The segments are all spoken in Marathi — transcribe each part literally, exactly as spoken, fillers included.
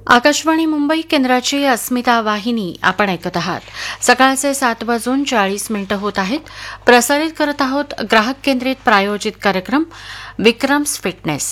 आकाशवाणी मुंबई केंद्राची अस्मिता वाहिनी आपण ऐकत आहात. सकाळचे सात वाजून चाळीस मिनिटं होत आहेत. प्रसारित करत आहोत ग्राहक केंद्रित प्रायोजित कार्यक्रम विक्रम्स फिटनेस.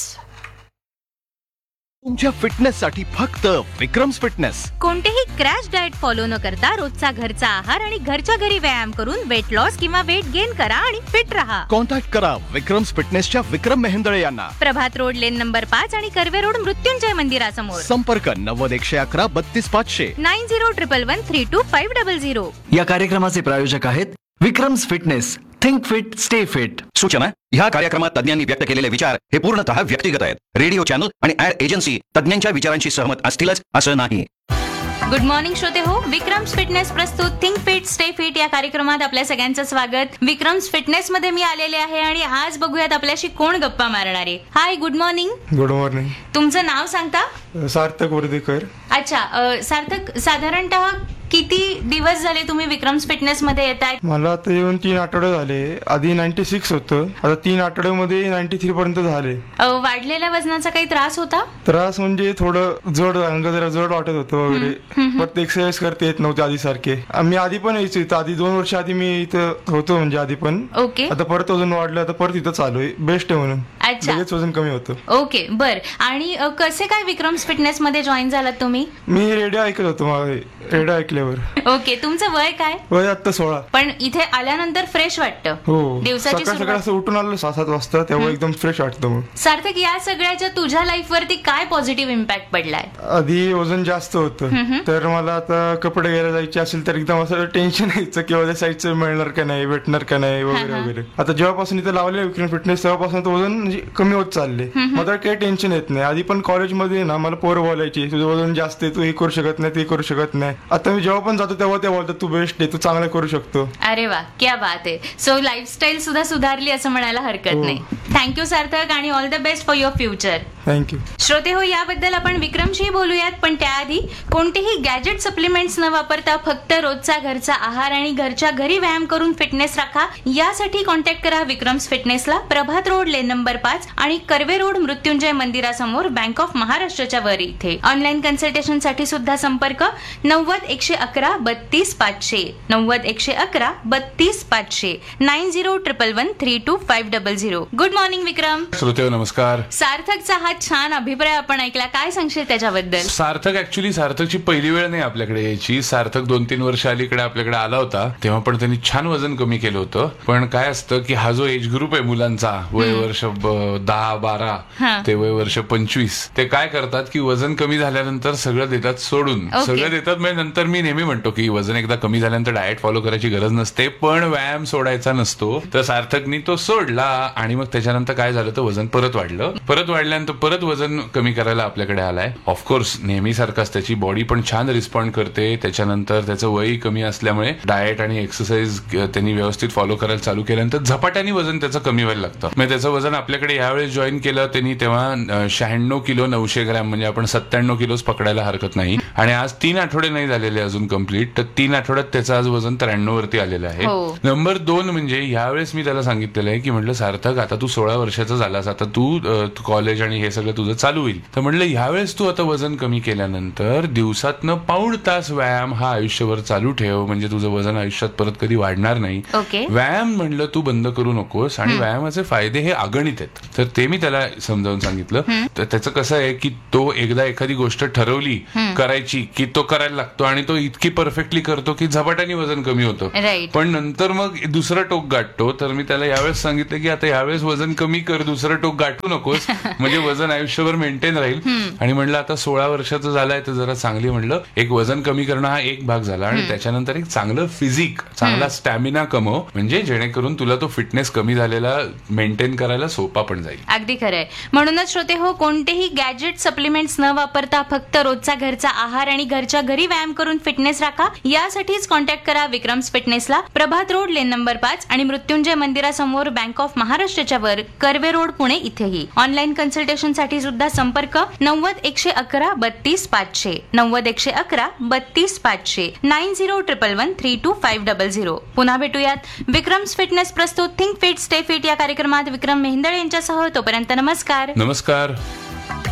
तुमच्या फिटनेससाठी फक्त विक्रम्स फिटनेस. कोणतेही क्रॅश डाएट फॉलो न करता रोजचा घरचा आहार आणि घरच्या घरी व्यायाम करून वेट लॉस किंवा वेट गेन करा आणि फिट रहा. कॉन्टॅक्ट करा विक्रम्स फिटनेसच्या विक्रम मेहेंदळे यांना. प्रभात रोड लेन नंबर पाच आणि कर्वे रोड मृत्युंजय मंदिरासमोर. संपर्क नव्वद एकशे अकरा बत्तीस पाचशे nine zero triple one three to five double zero. या कार्यक्रमाचे प्रायोजक आहेत Vikram's fitness. Think fit stay fit. सूचना: ह्या कार्यक्रमात तज्ञांनी व्यक्त केलेले विचार हे पूर्णतः व्यक्तिगत आहेत. रेडिओ चॅनल आणि ऍड एजन्सी तज्ञांच्या विचारांशी सहमत असतीलच असं नाही. गुड मॉर्निंग श्रोते हो. विक्रम्स फिटनेस प्रस्तुत थिंक फिट स्टे फिट या कार्यक्रमात आपल्या सगळ्यांचं स्वागत. विक्रम्स फिटनेस मध्ये मी आलेले आहे आणि आज बघूयात आपल्याशी कोण गप्पा मारणार आहे. हाय, गुड मॉर्निंग. Good morning. तुमचं नाव सांगता? सार्थक वर्धेकर. अच्छा, अ, सार्थक, साधारणतः किती दिवस झाले तुम्ही विक्रम्स फिटनेस मध्ये येत आहे? मला आता येऊन तीन आठवडे झाले. आधी नाईन्टी सिक्स होतं, आता तीन आठवड्यामध्ये नाईन्टी थ्री पर्यंत झाले. अ, वाढलेल्या वजनाचा काही त्रास होता? त्रास म्हणजे थोडं जड, अंग जरा जड वाटत होतं वगैरे, पण एक्सरसाइज करता येत नव्हते आधी सारखे. मी आधी पण यायचो इथं, आधी दोन वर्ष आधी मी इथं होतो, म्हणजे आधी पण. ओके. आता परत वजन वाढलं, आता परत इथं चालू आहे. बेस्ट आहे म्हणून. अच्छा, लगेच वजन कमी होतं. ओके, बर. आणि अ, कसे काय विक्रम्स फिटनेस मध्ये जॉईन झालात तुम्ही? मी रेडिओ ऐकत होतो, रेडिओ ऐकल्यावर. ओके, तुमचं वय काय? वय आता सोळा. पण इथे आल्यानंतर फ्रेश वाटतं? हो, दिवसाची सकाळ सकाळ असं उठून आलं सहा सात वाजता, तेव्हा एकदम फ्रेश वाटतं. मग सार्थक, या सगळ्याच्या तुझ्या लाईफ वरती काय पॉझिटिव्ह इम्पॅक्ट पडलाय? आधी वजन जास्त होतं, तर मला आता कपडे घ्यायला जायचे असेल तर एकदम असं टेन्शन यायचं की माझ्या साईजचं मिळणार का नाही, भेटणार का नाही वगैरे वगैरे. आता जेव्हापासून इथं लावले विक्रम फिटनेस तेव्हापासून वजन म्हणजे कमी होत चालले. मला काही टेन्शन येत नाही. आधी पण कॉलेजमध्ये ना मला पोरं बोलायची, तुझं वजन जास्त आहे, तू हे करू शकत नाही, ते करू शकत नाही. आता मी जेव्हा पण जातो तेव्हा ते बोलतात तू बेस्ट आहे, तू चांगलं करू शकतो. अरे वा, क्या बात आहे. सो लाईफस्टाईल सुद्धा सुधारली असं म्हणायला हरकत नाही. थँक्यू सार्थक, आणि all the best for your future. Thank you. श्रोते हो, याबद्दल आपण विक्रमशी बोलूयात, पण त्याआधी कोणतेही गॅजेट सप्लिमेंट्स न वापरता फक्त रोजचा घरचा आहार आणि घरच्या घरी व्यायाम करून फिटनेस राखा. यासाठी कॉन्टॅक्ट करा विक्रम्स फिटनेसला. प्रभात रोड लेन नंबर पाच आणि कर्वे रोड मृत्युंजय मंदिरासमोर, बँक ऑफ महाराष्ट्राच्या वर इथे. ऑनलाईन कन्सल्टेशन साठी सुद्धा संपर्क नव्वद एकशे अकरा बत्तीस पाचशे नव्वद एकशे अकरा बत्तीस पाचशे nine zero triple one three to five double zero. Good morning विक्रम. श्रोते नमस्कार. सार्थकचा हा छान अभिप्राय आपण ऐकला, काय सांगशील त्याच्याबद्दल? सार्थक ऍक्च्युली सार्थकची पहिली वेळ नाही आपल्याकडे यायची. सार्थक दोन तीन वर्ष अलीकडे आपल्याकडे आला होता, तेव्हा पण त्यांनी छान वजन कमी केलं होतं. पण काय असतं की हा जो एज ग्रुप आहे मुलांचा, वय वर्ष दहा बारा ते वय वर्ष पंचवीस, ते काय करतात की वजन कमी झाल्यानंतर सगळं देतात सोडून. सगळं देतात म्हणजे नंतर मी नेहमी म्हणतो की वजन एकदा कमी झाल्यानंतर डाएट फॉलो करायची गरज नसते, पण व्यायाम सोडायचा नसतो. तर सार्थकनी तो सोडला आणि मग त्याच्यानंतर काय झालं तर वजन परत वाढलं. परत वाढल्यानंतर परत वजन कमी करायला आपल्याकडे आलाय. ऑफकोर्स नेहमीसारखाच त्याची बॉडी पण छान रिस्पॉन्ड करते. त्याच्यानंतर त्याचं वय कमी असल्यामुळे डाएट आणि एक्सरसाइज त्यांनी व्यवस्थित फॉलो करायला चालू केल्यानंतर झपाट्याने वजन त्याचं कमी व्हायला लागतं. म्हणजे त्याचं वजन आपल्याकडे यावेळेस जॉईन केलं त्यांनी तेव्हा शहाण्णव किलो नऊशे ग्रॅम, म्हणजे आपण सत्त्याण्णव किलोच पकडायला हरकत नाही. आणि आज तीन आठवडे नाही झालेले अजून कम्प्लीट, तर तीन आठवड्यात त्याचं आज वजन त्र्याण्णव वरती आलेलं आहे. नंबर दोन म्हणजे यावेळेस मी त्याला सांगितलेलं आहे की म्हटलं सार्थक, आता तू सोळा वर्षाचा झालास, आता तू कॉलेज आणि हे सगळं तुझं चालू होईल, तर म्हटलं यावेळेस तू आता वजन कमी केल्यानंतर दिवसातनं पाऊण तास व्यायाम हा आयुष्यभर चालू ठेव, म्हणजे तुझं वजन आयुष्यात परत कधी वाढणार नाही. व्यायाम म्हणलं तू बंद करू नकोस, आणि व्यायामाचे फायदे हे अगणित आहेत. तर ते मी त्याला समजावून सांगितलं. तर त्याचं कसं आहे की तो एकदा एखादी गोष्ट ठरवली करायची की तो करायला लागतो, आणि तो इतकी परफेक्टली करतो की झपाट्याने वजन कमी होतं. पण नंतर मग दुसरं टोक गाठतो. तर मी त्याला यावेळेस सांगितलं की आता यावेळेस वजन कमी कर, दुसरं टोक गाठू नकोस, म्हणजे वजन आयुष्यभर मेंटेन राहील. आणि म्हणलं आता सोळा वर्षाचं झालाय तर जरा चांगली म्हणलं एक वजन कमी करणं हा एक भाग झाला, आणि त्याच्यानंतर एक चांगलं फिजिक, चांगला स्टॅमिना कमव, म्हणजे जेणेकरून तुला तो फिटनेस कमी झालेला मेंटेन करायला सोपा पण जाईल. अगदी खरंय. म्हणूनच श्रोते हो, कोणतेही गॅजेट सप्लिमेंट्स न वापरता फक्त रोजचा घरचा आहार आणि घरच्या घरी व्यायाम करून फिटनेस राखा. यासाठीच कॉन्टॅक्ट करा विक्रम्स फिटनेसला. प्रभात रोड लेन नंबर पाच आणि मृत्युंजय मंदिरासमोर, बँक ऑफ महाराष्ट्राच्या वर, कर्वे रोड पुणे इथेही. ऑनलाईन कन्सल्टेशन साठी सुद्धा संपर्क नव्वद एकशे अकरा बत्तीस पाचशे नव्वद एकशे अकरा बत्तीस पाचशे nine zero triple one three to five double zero. पुन्हा भेटूयात विक्रम्स फिटनेस प्रस्तुत थिंक फिट स्टे फिट या कार्यक्रमात विक्रम मेहेंदळे यांच्यासह. तोपर्यंत नमस्कार. नमस्कार.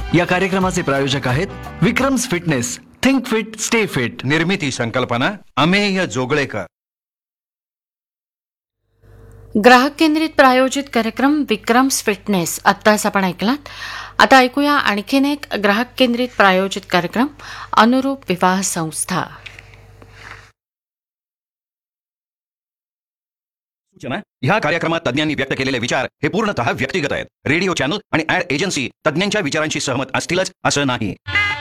या कार्यक्रमाचे प्रायोजक आहेत Vikram's fitness. Think fit stay fit. निर्मिती संकल्पना अमेय जोगळेकर. ग्राहक केंद्रित प्रायोजित कार्यक्रम विक्रम्स फिटनेस आत्ताच आपण ऐकलात. आता ऐकूया आणखीन एक ग्राहक केंद्रित प्रायोजित कार्यक्रम अनुरूप विवाह संस्था. सूचना: ह्या कार्यक्रमात तज्ञांनी व्यक्त केलेले विचार हे पूर्णतः व्यक्तिगत आहेत. रेडिओ चॅनल आणि ऍड एजन्सी तज्ञांच्या विचारांशी सहमत असतीलच असं नाही.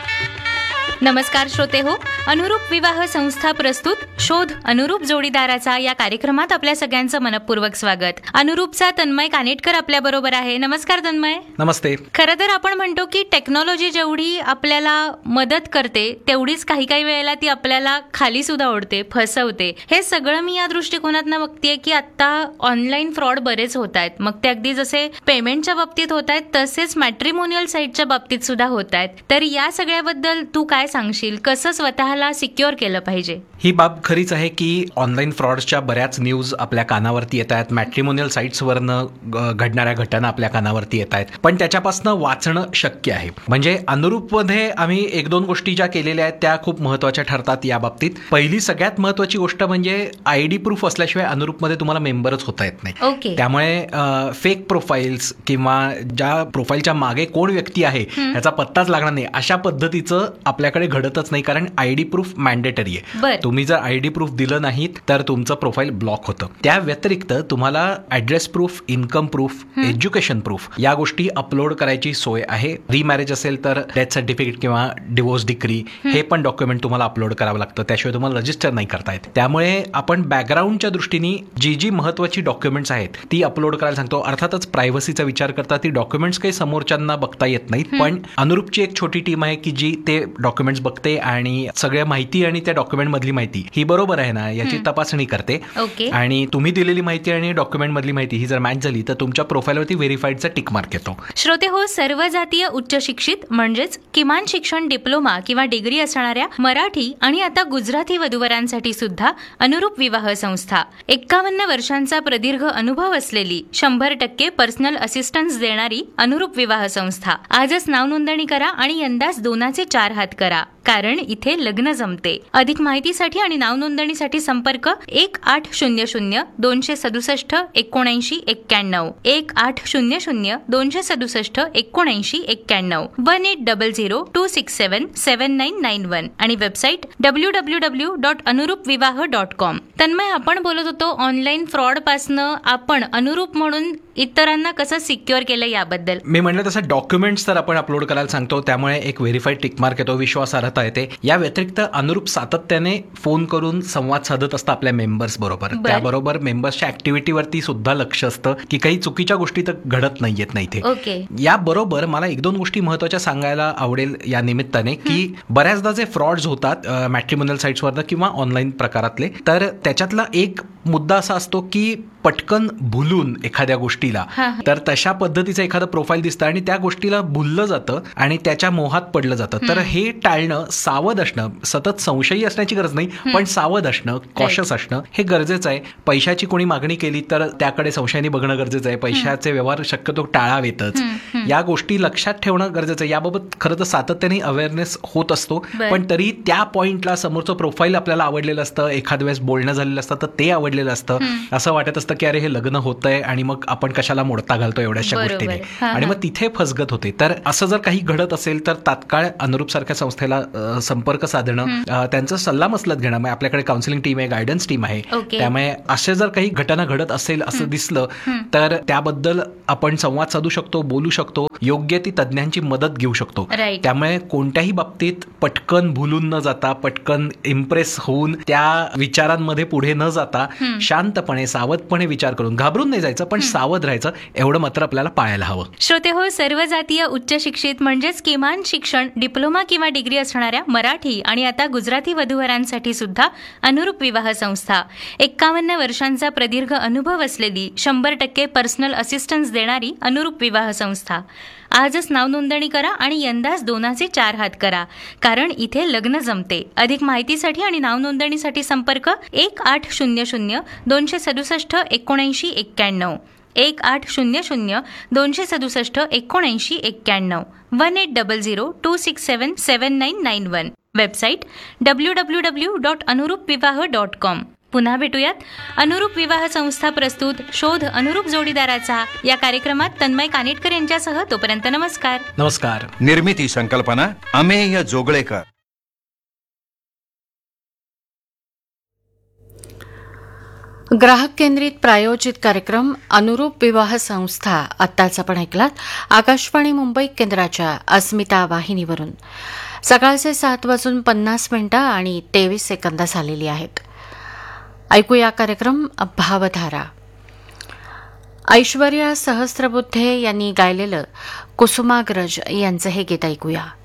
नमस्कार श्रोते हो, अनुरूप विवाह संस्था प्रस्तुत शोध अनुरूप जोडीदाराचा या कार्यक्रमात आपल्या सगळ्यांचं मनपूर्वक स्वागत. अनुरूपचा तन्मय कानेटकर आपल्या बरोबर आहे. नमस्कार तन्मय. नमस्ते. खरं तर आपण म्हणतो की टेक्नॉलॉजी जेवढी आपल्याला मदत करते तेवढीच काही काही वेळेला ती आपल्याला खाली सुद्धा ओढते, फसवते. हे सगळं मी या दृष्टिकोनातनं बघतेय की आता ऑनलाईन फ्रॉड बरेच होत आहेत. मग ते अगदी जसे पेमेंटच्या बाबतीत होत आहेत तसेच मॅट्रिमोनियल साईटच्या बाबतीत सुद्धा होत आहेत. तर या सगळ्याबद्दल तू काय सांगशील? कसं स्वतःला सिक्युअर केलं पाहिजे? ही बाब खरीच आहे की ऑनलाईन फ्रॉडच्या बऱ्याच न्यूज आपल्या कानावरती येत आहेत. मॅट्रिमोनियल साईट्सवरनं घडणाऱ्या घटना आपल्या कानावरती येत आहेत. पण त्याच्यापासून वाचणं शक्य आहे. म्हणजे अनुरूपमध्ये आम्ही एक दोन गोष्टी ज्या केलेल्या आहेत त्या खूप महत्त्वाच्या ठरतात या बाबतीत. पहिली सगळ्यात महत्त्वाची गोष्ट म्हणजे आय डी प्रूफ असल्याशिवाय अनुरूपमध्ये तुम्हाला मेंबरच होता येत नाही. ओके. त्यामुळे फेक प्रोफाईल्स किंवा ज्या प्रोफाईलच्या मागे कोण व्यक्ती आहे ह्याचा पत्ताच लागणार नाही अशा पद्धतीचं आपल्याकडे घडतच नाही, कारण आयडी प्रूफ मॅन्डेटरी आहे. तुम्ही जर आयडी प्रूफ दिलं नाहीत तर तुमचं प्रोफाईल ब्लॉक होतं. त्या व्यतिरिक्त तुम्हाला address proof, income proof, education proof या गोष्टी अपलोड करायची सोय आहे. रिमॅरेज असेल तर डेथ सर्टिफिकेट किंवा डिवोर्स डिक्री हे पण डॉक्युमेंट तुम्हाला अपलोड करावं लागतं. त्याशिवाय तुम्हाला रजिस्टर नाही करता येत. त्यामुळे आपण बॅकग्राऊंडच्या दृष्टीने जी जी महत्वाची डॉक्युमेंट्स आहेत ती अपलोड करायला सांगतो. अर्थातच प्रायव्हसीचा विचार करता ती डॉक्युमेंट्स काही समोरच्यांना बघता येत नाहीत, पण अनुरूपची एक छोटी टीम आहे की जी ते डॉक्युमेंट्स बघते आणि सगळ्या माहिती आणि त्या डॉक्युमेंट मधली माहिती ही बरोबर आहे ना याची तपासणी करते. आणि तुम्ही दिलेली माहिती आणि डॉक्युमेंट मधली माहिती ही जर मॅच झाली तर तुमच्या प्रोफाईलवरती व्हेरीफाईडचा टिक मार्क येतो. श्रोते हो, सर्व जातीय उच्च शिक्षित म्हणजेच किमान शिक्षण डिप्लोमा किंवा डिग्री असणाऱ्या मराठी आणि आता गुजराती वधूवरांसाठी सुद्धा अनुरूप विवाह संस्था, एक्कावन्न वर्षांचा प्रदीर्घ अनुभव असलेली, शंभर टक्के पर्सनल असिस्टन्स देणारी अनुरूप विवाह संस्था. आजच नाव नोंदणी करा आणि यंदाच दोनाचे चार हात करा, कारण इथे लग्न जमते. अधिक माहितीसाठी आणि नाव नोंदणीसाठी संपर्क एक आठ शून्य शून्य दोनशे सदुसष्ट एकोणऐंशी एक्क्याण्णव एक आठ शून्य शून्य दोनशे सदुसष्ट एकोणऐंशी एक्क्याण्णव one eight double zero to six seven seven nine nine one आणि website W W W dot अनुरूप विवाह डॉट कॉम. तन्मय, आपण बोलत होतो ऑनलाईन फ्रॉड पासनं आपण अनुरूप म्हणून इतरांना कसं सिक्युअर केलं याबद्दल. मी म्हणलं तसं डॉक्युमेंट्स तर आपण अपलोड करायला सांगतो, त्यामुळे एक व्हेरीफाईड टिकमार्क येतो, विश्वासार्हता येते. या व्यतिरिक्त अनुरूप सातत्याने फोन करून संवाद साधत असतं आपल्या मेंबर्स बरोबर. त्याबरोबर मेंबर्सच्या ऍक्टिव्हिटीवरती सुद्धा लक्ष असतं की काही चुकीच्या गोष्टी तर घडत नाहीयेत ना इथे. ओके. याबरोबर मला एक दोन गोष्टी महत्वाच्या सांगायला आवडेल या निमित्ताने की बऱ्याचदा जे फ्रॉड्स होतात मॅट्रिमोनियल साईट्सवरनं किंवा ऑनलाईन प्रकारातले, तर त्याच्यातला एक मुद्दा असा असतो की पटकन भुलून एखाद्या गोष्टीला, तर तशा पद्धतीचं एखादं प्रोफाईल दिसतं आणि त्या गोष्टीला भुललं जातं आणि त्याच्या मोहात पडलं जातं. तर हे टाळणं, सावध असणं, सतत संशयी असण्याची गरज नाही पण सावध असणं, कॉशस असणं हे गरजेचं आहे. पैशाची कोणी मागणी केली तर त्याकडे संशयाने बघणं गरजेचं आहे. पैशाचे व्यवहार शक्यतो टाळावेतच. या गोष्टी लक्षात ठेवणं गरजेचं आहे. याबाबत खरं तर सातत्याने अवेअरनेस होत असतो, पण तरी त्या पॉइंटला समोरचं प्रोफाईल आपल्याला आवडलेलं असतं, एखाद्या वेळेस बोलणं झालेलं असतं तर ते आवडलेलं असतं. असं वाटत असतं की अरे हे लग्न होतंय आणि मग आपण कशाला मोडता घालतो एवढ्याशा गोष्टीने, आणि मग तिथे फसगत होते. तर असं जर काही घडत असेल तर तात्काळ अनुरूप सारख्या संस्थेला संपर्क साधणं, त्यांचं सल्ला मसलत घेणं. मग आपल्याकडे काउन्सिलिंग टीम आहे, गायडन्स टीम आहे. त्यामुळे असे जर काही घटना घडत असेल असं दिसलं तर त्याबद्दल आपण संवाद साधू शकतो, बोलू शकतो, योग्य ती तज्ञांची मदत घेऊ शकतो. त्यामुळे कोणत्याही बाबतीत पटकन भुलून न जाता, पटकन इम्प्रेस होऊन त्या विचारांमध्ये पुढे न जाता शांतपणे, सावधपणे विचार करून, घाबरून नाही जायचं पण सावध राहायचं, एवढं मात्र आपल्याला पाळायला हवं. श्रोते हो, सर्व जातीय उच्च शिक्षित म्हणजेच किमान शिक्षण डिप्लोमा किंवा डिग्री असणाऱ्या मराठी आणि आता गुजराती वधूवरांसाठी सुद्धा अनुरूप विवाह संस्था, एक्कावन्न वर्षांचा प्रदीर्घ अनुभव असलेली, शंभर टक्के पर्सनल असिस्टन्स देणारी अनुरूप विवाह संस्था. आजच नाव नोंदणी करा आणि यंदाच दोनाचे चार हात करा, कारण इथे लग्न जमते. अधिक माहितीसाठी आणि नाव नोंदणीसाठी संपर्क एक आठ शून्य शून्य दोनशे सदुसष्ट एकोणऐंशी एक्क्याण्णव एक आठ शून्य शून्य दोनशे सदुसष्ट एकोणऐंशी एक्क्याण्णव one eight double zero to six seven seven nine nine one. Website W W W dot अनुरूप विवाह डॉट कॉम. पुन्हा भेटूयात. अनुरूप विवाह संस्था प्रस्तुत शोध अनुरूप जोडीदाराचा या कार्यक्रमात तन्मय कानेटकर यांच्यासह. तोपर्यंत नमस्कार. नमस्कार. निर्मिती संकल्पना अमेय जोगळेकर. ग्राहक केंद्रित प्रायोजित कार्यक्रम अनुरूप विवाह संस्था आत्ताच आपण ऐकलात आकाशवाणी मुंबई केंद्राच्या अस्मिता वाहिनीवरून. सकाळचे सात वाजून पन्नास मिनिटं आणि तेवीस सेकंद झालेली आहेत. ऐकूया कार्यक्रम भावधारा. ऐश्वर्या सहस्त्रबुद्धे यांनी गायलेलं कुसुमाग्रज यांचं हे गीत ऐकूया.